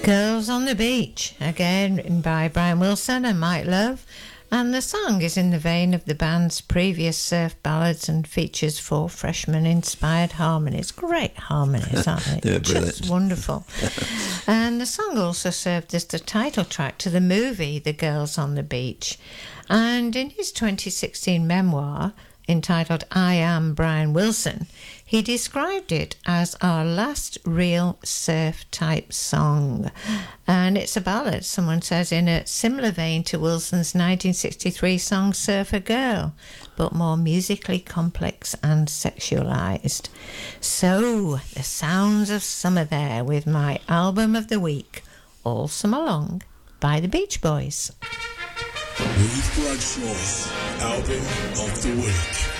Girls on the Beach, again written by Brian Wilson and Mike Love, and the song is in the vein of the band's previous surf ballads and features 4 freshman-inspired harmonies. Great harmonies, aren't they? They're Just wonderful. And the song also served as the title track to the movie The Girls on the Beach. And in his 2016 memoir, entitled I Am Brian Wilson, he described it as our last real surf-type song. And it's a ballad, someone says, in a similar vein to Wilson's 1963 song Surfer Girl, but more musically complex and sexualised. So, the sounds of summer there with my album of the week, All Summer Long, by the Beach Boys. Ruth Bradshaw's album of the week.